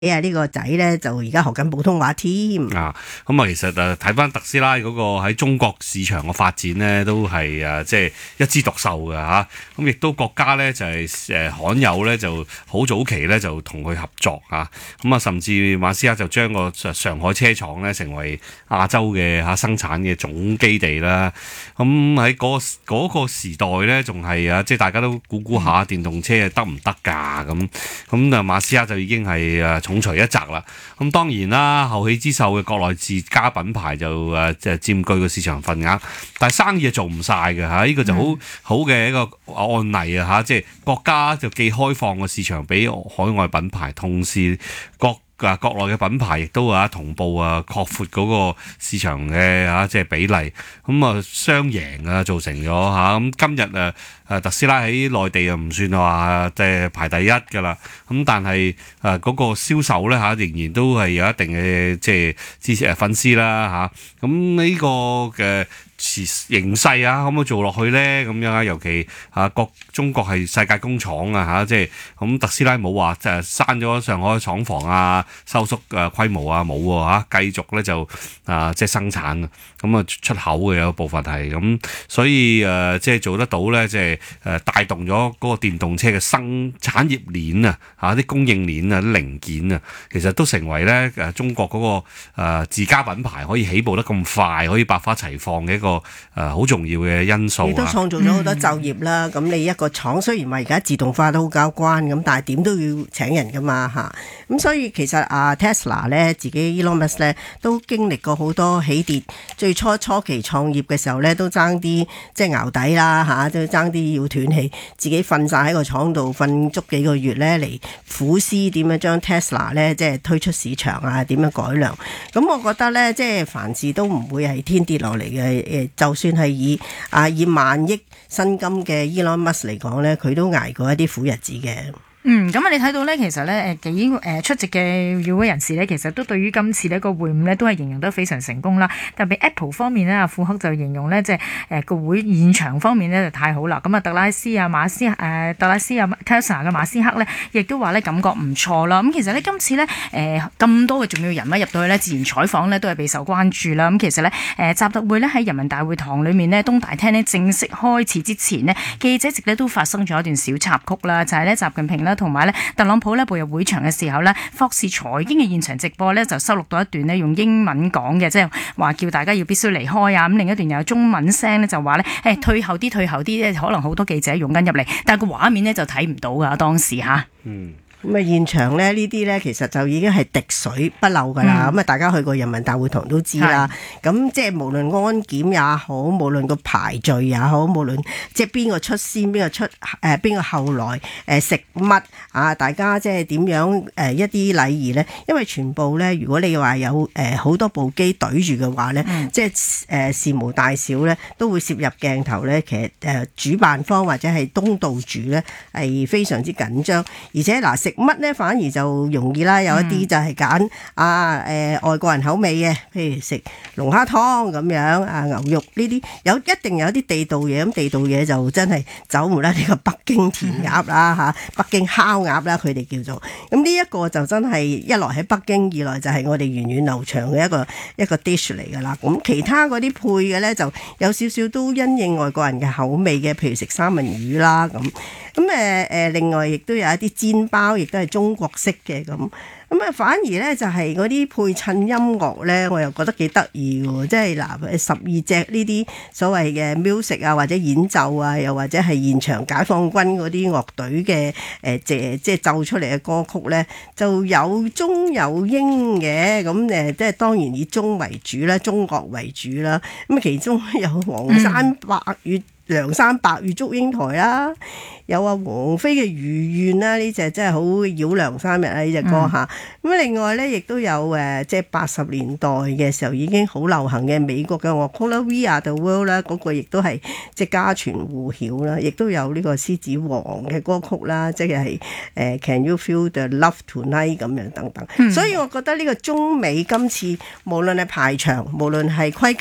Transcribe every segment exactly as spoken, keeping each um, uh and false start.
啊！呢個仔咧就而家學緊普通話添啊！咁啊，其實誒睇翻特斯拉嗰個喺中國市場嘅發展咧，都係誒即係一枝獨秀嘅嚇。咁亦都國家咧就係誒罕有咧，就好早期咧就同佢合作嚇。咁啊，甚至馬斯克就將個上海車廠咧成為亞洲嘅嚇生產嘅總基地啦。咁喺嗰嗰個時代咧，仲係啊，即係大家都估估下電動車係得唔得㗎咁。咁啊，馬斯克就已經係誒重錘一擲啦。咁當然啦，後起之秀嘅國內自家品牌就誒即係佔據個市場份額，但係生意係做唔晒嘅嚇。呢個就好好嘅一個案例啊嚇，即係國家就既開放個市場俾海外品牌，同時國啊國內嘅品牌亦都啊同步啊擴闊嗰個市場嘅嚇即係比例，咁啊雙贏啊造成咗嚇。咁今日誒誒特斯拉喺內地又唔算話即係排第一㗎啦，咁但係誒嗰個銷售咧嚇仍然都係有一定嘅即係支持誒粉絲啦嚇。咁呢個嘅形勢啊，可唔可以做落去咧？咁樣啊，尤其啊，國中國係世界工廠啊，嚇，即係咁特斯拉冇話即係閂咗上海廠房啊，收縮誒規模啊，冇喎嚇，繼續咧就啊即係生產啊，咁啊出口嘅有部分係咁，所以誒即係做得到咧，即係誒帶動咗嗰個電動車嘅生產業鏈啊，嚇啲供應鏈啊，啲零件啊，其實都成為咧誒中國嗰個誒自家品牌可以起步得咁快，可以百花齊放嘅一個誒好重要嘅因素啊！ 亦都創造咗好多就業啦。咁、嗯、你一個廠雖然話而家自動化都好交關咁，但係點都要請人噶嘛嚇。咁所以其實啊 Tesla 咧自己 Elon Musk 咧都經歷過好多起跌。最初初期創業嘅時候咧都爭啲即係淆底啦嚇，都爭啲要斷氣，自己瞓晒喺個廠度瞓足幾個月咧嚟苦思點樣將 Tesla 咧即係推出市場啊，點樣改良。咁我覺得咧即係凡事都唔會係天跌落嚟嘅誒，就算係以啊以萬億薪金嘅 Elon Musk 嚟講咧，佢都捱過一啲苦日子嘅。 嗯，咁啊，你睇到咧，其實咧，誒幾誒出席嘅與會人士咧，其實都對於今次呢個會晤咧，都係形容得非常成功啦。特別 Apple 方面咧，阿庫克就形容咧，即係誒個會現場方面咧就太好啦。咁啊，特拉斯啊、馬斯誒特拉斯啊、Tesla 嘅馬斯克咧，亦都話咧感覺唔錯啦。咁其實咧，今次咧誒咁多嘅重要人物入到去咧，自然採訪咧都係備受關注啦。咁其實咧誒習特會咧喺人民大會堂裏面呢，東大廳呢正式開始之前呢，記者席咧都發生咗一段小插曲啦，就係咧習近平咧同埋咧特朗普咧步入會場嘅時候咧，霍士財經嘅現場直播咧就收錄到一段咧用英文講嘅，即係話叫大家要必須離開啊。咁另一段又有中文聲咧就話咧誒退後啲，退後啲咧，可能好多記者湧緊入嚟，但係個畫面咧就睇唔到噶當時嚇。嗯。 咁啊現場咧呢啲咧其實就已經係滴水不漏㗎啦。咁啊、嗯、大家去過人民大會堂都知啦。咁即係無論安檢也好，無論個排序也好，無論即係邊個出先，邊個出誒邊個後來誒、呃、食乜啊？大家即係點樣誒、呃、一啲禮儀咧？因為全部咧，如果你話有誒好、呃、多部機對住嘅話咧，嗯、即係誒、呃、事無大小咧都會攝入鏡頭咧。其實誒、呃、主辦方或者係東道主咧係非常之緊張，而且嗱食乜咧反而就容易啦，有一啲就係揀啊誒、呃、外國人口味嘅，譬如食龍蝦湯咁樣啊，牛肉呢啲有一定有啲地道嘢，咁地道嘢就真係走唔甩呢個北京填鴨啦嚇，北京烤鴨啦佢哋叫做，咁呢一個就真係一來喺北京，二來就係我哋源遠流長嘅一個一個 dish 嚟㗎啦。咁其他嗰啲配嘅咧就有少少都因應外國人嘅口味嘅，譬如食三文魚啦咁。咁誒誒，另外亦都有一啲煎包，亦都係中國式嘅咁。咁啊，反而咧就係嗰啲配襯音樂咧，我又覺得幾得意喎。即係嗱，十二隻呢啲所謂嘅 music 啊，或者演奏啊，又或者係現場解放軍嗰啲樂隊嘅誒，即即係奏出嚟嘅歌曲咧，就有中有英嘅。咁誒，即係當然以中為主啦，中國為主啦。咁啊，其中有黃山白月。嗯梁山伯與祝英台啦，有啊王菲嘅如願啦，呢隻真係好繞梁三日啊！呢隻歌嚇，咁、嗯、另外咧亦都有誒，即係八十年代嘅時候已經好流行嘅美國嘅樂曲啦 We Are The World 啦，嗰個亦都係即係家傳戶曉啦，亦都有呢個獅子王嘅歌曲啦，即係誒 Can You Feel The Love Tonight 咁樣等等。嗯、所以我覺得呢個中美今次無論係排場，無論係規格，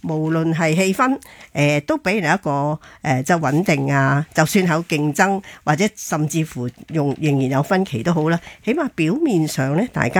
無論係氣氛誒、呃，都俾人一個誒、呃、就穩定啊。就算有競爭或者甚至乎用仍然有分歧都好啦，起碼表面上咧，大家